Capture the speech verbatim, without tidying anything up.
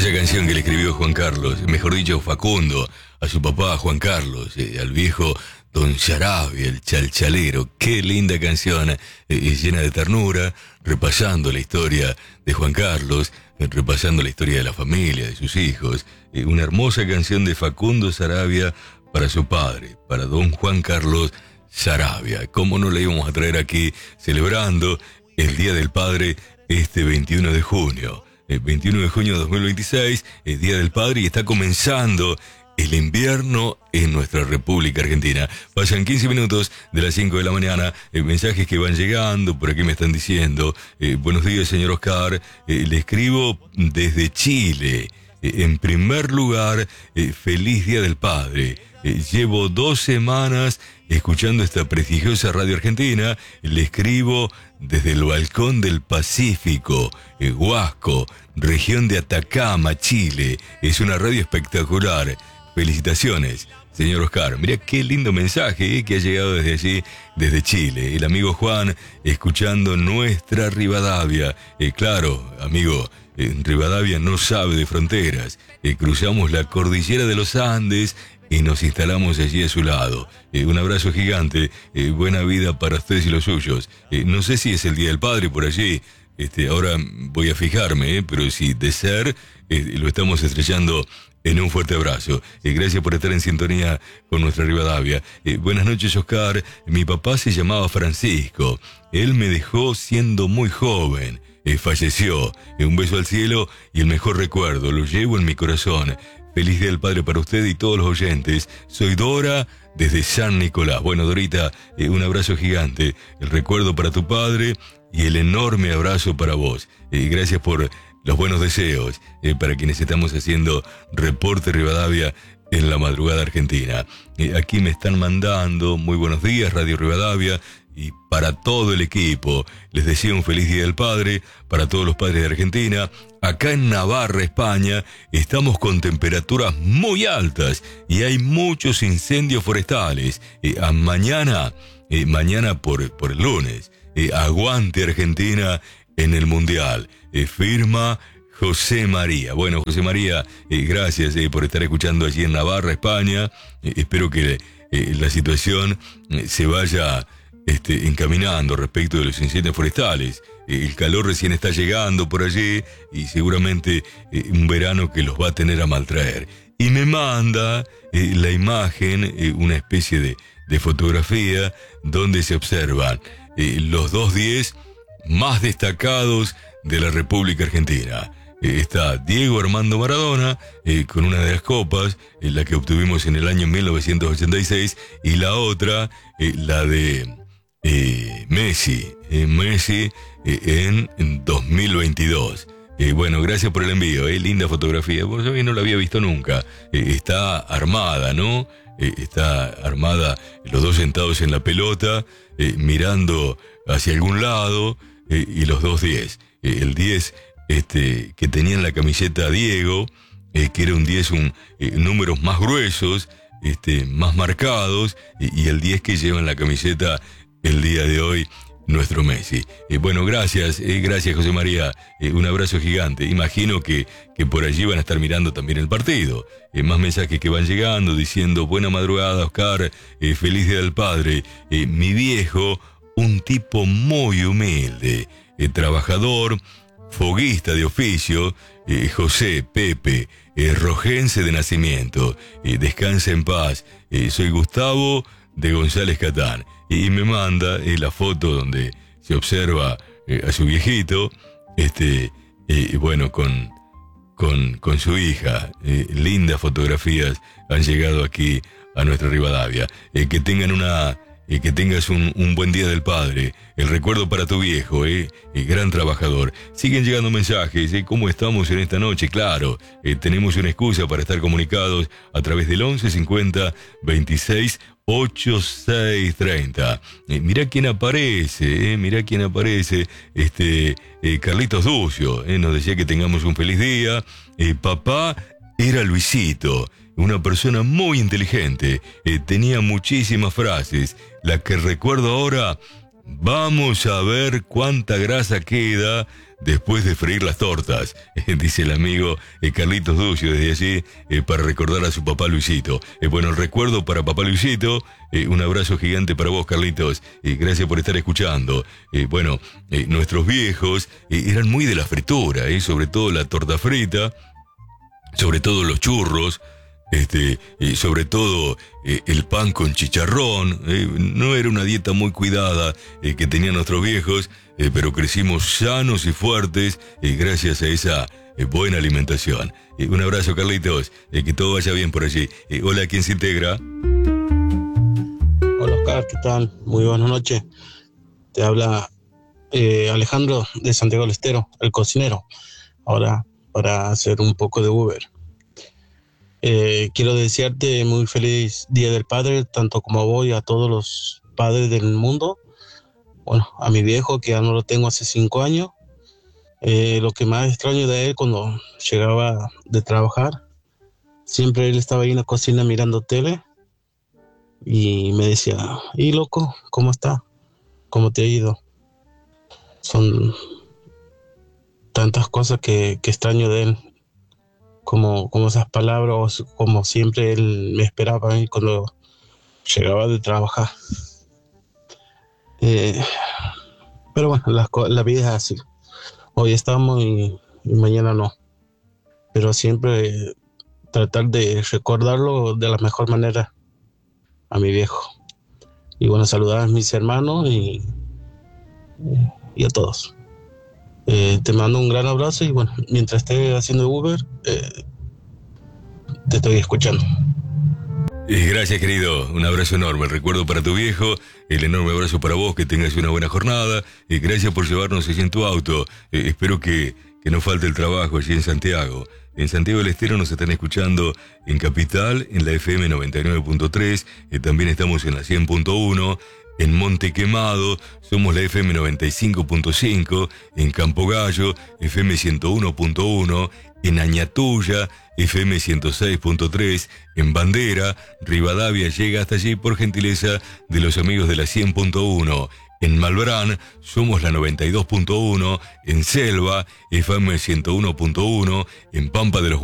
hermosa canción que le escribió Juan Carlos, mejor dicho Facundo, a su papá Juan Carlos, eh, al viejo Don Sarabia, el chalchalero. Qué linda canción, eh, llena de ternura, repasando la historia de Juan Carlos, eh, repasando la historia de la familia, de sus hijos. Eh, una hermosa canción de Facundo Sarabia para su padre, para Don Juan Carlos Sarabia. ¿Cómo no le íbamos a traer aquí celebrando el Día del Padre este veintiuno de junio? El veintiuno de junio de dos mil veintiséis, el Día del Padre, y está comenzando el invierno en nuestra República Argentina. Pasan quince minutos de las cinco de la mañana, eh, mensajes que van llegando, por aquí me están diciendo, eh, buenos días señor Oscar, eh, le escribo desde Chile. Eh, en primer lugar, eh, feliz Día del Padre. Eh, llevo dos semanas escuchando esta prestigiosa radio argentina. Le escribo desde el balcón del Pacífico, eh, Huasco, región de Atacama, Chile. Es una radio espectacular. Felicitaciones, señor Oscar. Mirá qué lindo mensaje eh, que ha llegado desde allí, desde Chile. El amigo Juan, escuchando nuestra Rivadavia. Eh, claro, amigo, eh, Rivadavia no sabe de fronteras. Eh, cruzamos la cordillera de los Andes y nos instalamos allí a su lado. Eh, un abrazo gigante, eh, buena vida para ustedes y los suyos. Eh, no sé si es el Día del Padre por allí, este, ahora voy a fijarme, eh, pero si de ser, eh, lo estamos estrellando en un fuerte abrazo. Eh, gracias por estar en sintonía con nuestra Rivadavia. Eh, buenas noches, Oscar. Mi papá se llamaba Francisco. Él me dejó siendo muy joven. Eh, falleció. Eh, un beso al cielo y el mejor recuerdo. Lo llevo en mi corazón. Feliz Día del Padre para usted y todos los oyentes. Soy Dora desde San Nicolás. Bueno, Dorita, eh, un abrazo gigante. El recuerdo para tu padre y el enorme abrazo para vos. Eh, gracias por los buenos deseos eh, para quienes estamos haciendo Reporte Rivadavia en la madrugada argentina. Eh, aquí me están mandando muy buenos días, Radio Rivadavia. Y para todo el equipo, les deseo un feliz Día del Padre, para todos los padres de Argentina. Acá en Navarra, España, estamos con temperaturas muy altas y hay muchos incendios forestales. Eh, a mañana, eh, mañana por, por el lunes, eh, aguante Argentina en el Mundial. Eh, firma José María. Bueno, José María, eh, gracias eh, por estar escuchando allí en Navarra, España. Eh, espero que eh, la situación eh, se vaya Este, encaminando respecto de los incendios forestales. Eh, el calor recién está llegando por allí y seguramente eh, un verano que los va a tener a maltraer. Y me manda eh, la imagen, eh, una especie de, de fotografía donde se observan eh, los dos diez más destacados de la República Argentina. Eh, está Diego Armando Maradona eh, con una de las copas, eh, la que obtuvimos en el año mil novecientos ochenta y seis, y la otra, eh, la de Eh, Messi, eh, Messi eh, en, en dos mil veintidós. Eh, bueno, gracias por el envío, eh, linda fotografía. Vos sabés, no la había visto nunca. Eh, está armada, ¿no? Eh, está armada, los dos sentados en la pelota, eh, mirando hacia algún lado, eh, y los dos diez. Eh, el diez este, que tenía en la camiseta Diego, eh, que era un diez, un, eh, números más gruesos, este, más marcados, y, y el diez que lleva en la camiseta el día de hoy, nuestro Messi. Eh, bueno, gracias, eh, gracias José María, eh, un abrazo gigante. Imagino que, que por allí van a estar mirando también el partido. Eh, más mensajes que van llegando diciendo, buena madrugada Oscar, eh, feliz Día del Padre. Eh, mi viejo, un tipo muy humilde, eh, trabajador, foguista de oficio, eh, José Pepe, eh, rojense de nacimiento. Eh, descansa en paz. Eh, soy Gustavo de González Catán. Y me manda eh, la foto donde se observa eh, a su viejito, este, eh, bueno, con, con, con su hija. Eh, lindas fotografías han llegado aquí a nuestra Rivadavia. Eh, que tengan una, eh, que tengas un, un buen Día del Padre. El recuerdo para tu viejo, eh, eh gran trabajador. Siguen llegando mensajes, eh, ¿cómo estamos en esta noche? Claro, eh, tenemos una excusa para estar comunicados a través del once cincuenta veintiséis ochenta y seis treinta. Eh, mirá quién aparece, eh, mirá quién aparece. Este, eh, Carlitos Ducio, eh, nos decía que tengamos un feliz día. Eh, papá era Luisito, una persona muy inteligente. Eh, tenía muchísimas frases. La que recuerdo ahora, vamos a ver cuánta grasa queda después de freír las tortas, dice el amigo eh, Carlitos Ducio desde allí, eh, para recordar a su papá Luisito. Eh, bueno, el recuerdo para papá Luisito, eh, un abrazo gigante para vos, Carlitos, eh, gracias por estar escuchando. Eh, bueno, eh, nuestros viejos eh, eran muy de la fritura, eh, sobre todo la torta frita, sobre todo los churros, este, y sobre todo eh, el pan con chicharrón. Eh, no era una dieta muy cuidada eh, que tenían nuestros viejos, eh, pero crecimos sanos y fuertes eh, gracias a esa eh, buena alimentación. Eh, un abrazo, Carlitos, eh, que todo vaya bien por allí. Eh, hola, ¿quién se integra? Hola Oscar, ¿qué tal? Muy buenas noches. Te habla eh, Alejandro de Santiago del Estero, el cocinero. Ahora para hacer un poco de Uber. Eh, quiero desearte muy feliz Día del Padre, tanto como a vos y a todos los padres del mundo. Bueno, a mi viejo, que ya no lo tengo hace cinco años. Eh, lo que más extraño de él, cuando llegaba de trabajar, siempre él estaba ahí en la cocina mirando tele y me decía, ¿y loco? ¿Cómo está? ¿Cómo te ha ido? Son tantas cosas que, que extraño de él, como, como esas palabras, como siempre él me esperaba ¿eh? Cuando llegaba de trabajar. Eh, pero bueno, la, la vida es así. Hoy estamos y, y mañana no. Pero siempre eh, tratar de recordarlo de la mejor manera a mi viejo. Y bueno, saludar a mis hermanos y, y a todos. Eh, te mando un gran abrazo y bueno, mientras esté haciendo Uber, eh, te estoy escuchando. Eh, gracias, querido, un abrazo enorme, el recuerdo para tu viejo, el enorme abrazo para vos, que tengas una buena jornada, eh, gracias por llevarnos allí en tu auto, eh, espero que, que no falte el trabajo allí en Santiago. En Santiago del Estero nos están escuchando en Capital, en la F M noventa y nueve punto tres, eh, también estamos en la cien punto uno, en Monte Quemado somos la F M noventa y cinco punto cinco, en Campo Gallo, F M ciento uno punto uno, en Añatuya, F M ciento seis punto tres, en Bandera, Rivadavia llega hasta allí por gentileza de los amigos de la cien punto uno. En Malbrán somos la noventa y dos punto uno, en Selva, F M ciento uno punto uno, en Pampa de los